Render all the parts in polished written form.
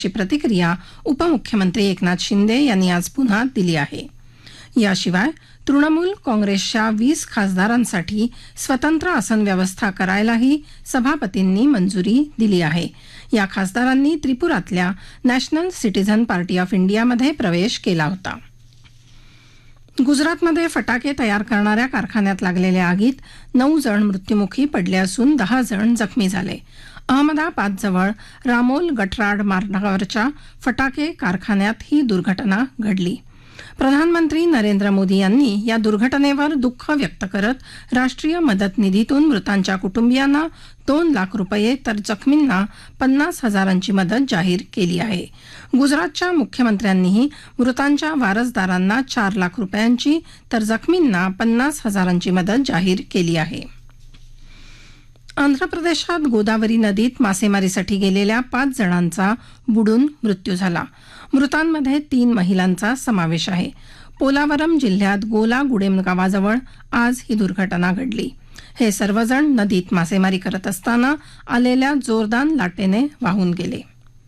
ची प्रतिक्रिया उपमुख्यमंत्री एकनाथ शिंदे यांनी आज पुन्हा दिली आहे. याशिवाय तृणमूल काँग्रेसच्या 20 खासदारांसाठी स्वतंत्र आसन व्यवस्था करायलाही सभापतींनी मंजुरी दिली आहे. या खासदारांनी त्रिपुरातल्या नॅशनल सिटीझन पार्टी ऑफ इंडियामध्ये प्रवेश केला होता. गुजरातमध्ये फटाके तयार करणाऱ्या कारखान्यात लागलेल्या आगीत 9 जण मृत्युमुखी पडले असून 10 जण जखमी झाले. अहमदाबादजवळ रामोल गटराड मार्गावरच्या फटाके कारखान्यात ही दुर्घटना घडली. प्रधानमंत्री नरेंद्र मोदी यांनी या दुर्घटनेवर दुःख व्यक्त करत राष्ट्रीय मदत निधीतून मृतांच्या कुटुंबियांना 2 लाख रुपये तर जखमींना 50,000ची मदत जाहीर केली आहे. गुजरातच्या मुख्यमंत्र्यांनीही मृतांच्या वारसदारांना 4 लाख रुपयांची तर जखमींना 50,000ची मदत जाहीर केली आहे. आंध्र प्रदेशात गोदावरी नदीत मासेमारीसाठी गेलेल्या 5 जणांचा बुडून मृत्यू झाला. मृतांमध्ये 3 महिलांचा समावेश आहे. पोलावरम जिल्ह्यात गोलागुडेम गावाजवळ आज ही दुर्घटना घडली. हे सर्वजण नदीत मासेमारी करत असताना आलेल्या जोरदार लाटेने वाहून गेले.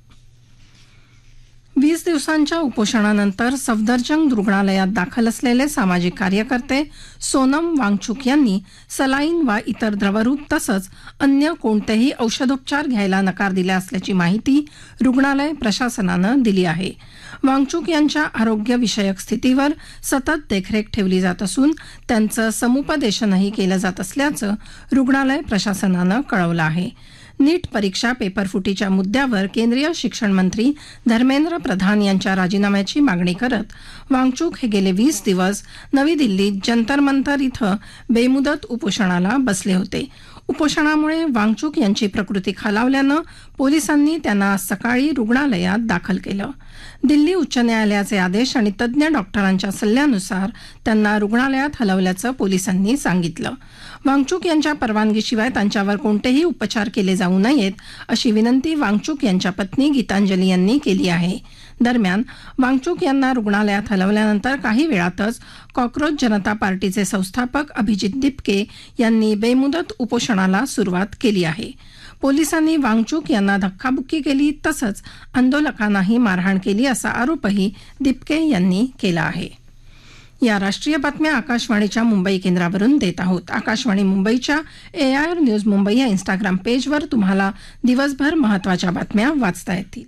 20 दिवसांच्या उपोषणानंतर सफदरजंग रुग्णालयात दाखल असलेले सामाजिक कार्यकर्ते सोनम वांगचुक यांनी सलाईन वा इतर द्रवरूप तसंच अन्य कोणतेही औषधोपचार घ्यायला नकार दिला असल्याची माहिती रुग्णालय प्रशासनानं दिली आहे. वांगचुक यांच्या आरोग्यविषयक स्थितीवर सतत देखरेख ठेवली जात असून त्यांचं समुपदेशनही केलं जात असल्याचं रुग्णालय प्रशासनानं कळवलं आहे. नीट परीक्षा पेपरफुटीच्या मुद्द्यावर केंद्रीय शिक्षण मंत्री धर्मेंद्र प्रधान यांच्या राजीनाम्याची मागणी करत वांगचुक हे गेले 20 दिवस नवी दिल्लीत जंतर मंतर इथं बेमुदत उपोषणाला बसले होते. उपोषणामुळे वांगचुक यांची प्रकृती खालावल्यानं पोलिसांनी त्यांना सकाळी रुग्णालयात दाखल केलं. दिल्ली उच्च न्यायालयाचे आदेश आणि तज्ज्ञ डॉक्टरांच्या सल्ल्यानुसार त्यांना रुग्णालयात हलवल्याचं पोलिसांनी सांगितलं. वांगचुक यांच्या परवानगीशिवाय त्यांच्यावर कोणतेही उपचार केले जाऊ नयेत अशी विनंती वांगचुक यांच्या पत्नी गीतांजली यांनी केली आहे. दरम्यान वांगचुक यांना रुग्णालयात हलवल्यानंतर काही वेळातच कॉक्रोच जनता पार्टीचे संस्थापक अभिजित दिपके यांनी बेमुदत उपोषणाला सुरुवात केली आहे. पोलिसांनी वांगचुक यांना धक्काबुक्की केली तसंच आंदोलकांनाही मारहाण केली असा आरोपही दिपके यांनी केला आहे. या राष्ट्रीय बातम्या आकाशवाणीच्या मुंबई केंद्रावरून देत आहोत. आकाशवाणी मुंबईच्या AIR न्यूज मुंबई या इंस्टाग्राम पेजवर तुम्हाला दिवसभर महत्त्वाच्या बातम्या वाचता येतील.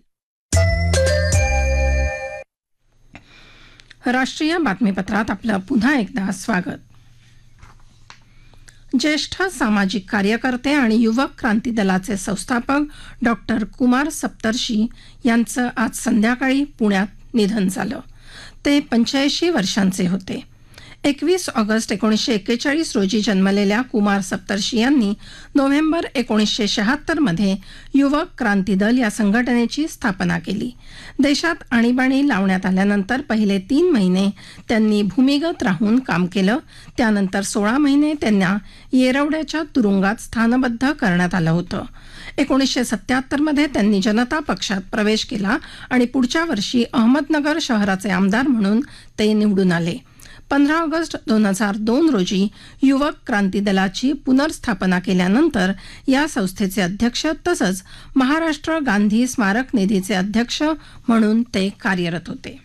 राष्ट्रीय बातमीपत्रात आपलं पुन्हा एकदा स्वागत. ज्येष्ठ सामाजिक कार्यकर्ते आणि युवक क्रांती दलाचे संस्थापक डॉक्टर कुमार सप्तर्षी यांचं आज संध्याकाळी पुण्यात निधन झालं. ते 85 वर्षांचे होते. 21 ऑगस्ट 1941 रोजी जन्मलेल्या कुमार सप्तर्षी यांनी नोव्हेंबर 1976 मध्ये युवक क्रांती दल या संघटनेची स्थापना केली. देशात आणीबाणी लावण्यात आल्यानंतर पहिले 3 महिने त्यांनी भूमिगत राहून काम केलं. त्यानंतर 16 महिने त्यांना येरवड्याच्या तुरुंगात स्थानबद्ध करण्यात आलं होतं. 1977 मध्ये त्यांनी जनता पक्षात प्रवेश केला आणि पुढच्या वर्षी अहमदनगर शहराचे आमदार म्हणून ते निवडून आले. 15 ऑगस्ट 2002 रोजी युवक क्रांती दलाची पुनर्स्थापना केल्यानंतर या संस्थेचे अध्यक्ष तसंच महाराष्ट्र गांधी स्मारक निधीचे अध्यक्ष म्हणून ते कार्यरत होते.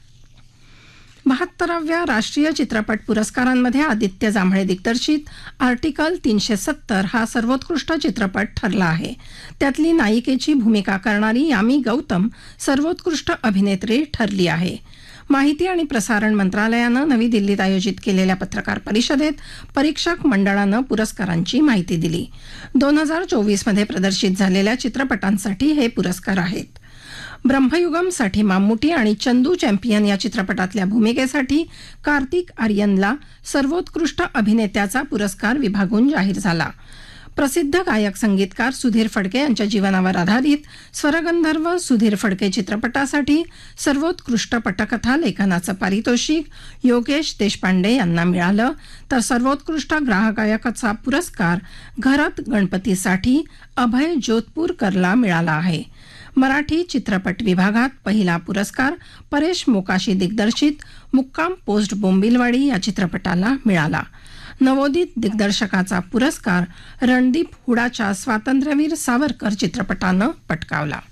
72व्या राष्ट्रीय चित्रपट पुरस्कारांमध्ये आदित्य जांभळे दिग्दर्शित आर्टिकल 370 हा सर्वोत्कृष्ट चित्रपट ठरला आहे. त्यातली नायिकेची भूमिका करणारी यामी गौतम सर्वोत्कृष्ट अभिनेत्री ठरली आहे. माहिती आणि प्रसारण मंत्रालयानं नवी दिल्लीत आयोजित केलेल्या पत्रकार परिषदेत परीक्षक मंडळानं पुरस्कारांची माहिती दिली. 2024 मध्ये प्रदर्शित झालेल्या चित्रपटांसाठी हे पुरस्कार आहेत. ब्रह्मयुगमसाठी माम्मुटी आणि चंदू चॅम्पियन या चित्रपटातल्या भूमिकेसाठी कार्तिक आर्यनला सर्वोत्कृष्ट अभिनेत्याचा पुरस्कार विभागून जाहीर झाला. प्रसिद्ध गायक संगीतकार सुधीर फडके यांच्या जीवनावर आधारित स्वरगंधर्व सुधीर फडके चित्रपटासाठी सर्वोत्कृष्ट पटकथा लेखनाचं पारितोषिक योगेश देशपांडे यांना मिळालं. तर सर्वोत्कृष्ट ग्राहकायकाचा पुरस्कार घरत गणपतीसाठी अभय जोधपूरकरला मिळाला आहे. मराठी चित्रपट विभागात पहिला पुरस्कार परेश मोकाशी दिग्दर्शित मुक्काम पोस्ट बोंबिलवाडी या चित्रपटाला मिळाला. नवोदित दिग्दर्शकाचा पुरस्कार रणदीप हुडाच्या स्वातंत्र्यवीर सावरकर चित्रपटानं पटकावला.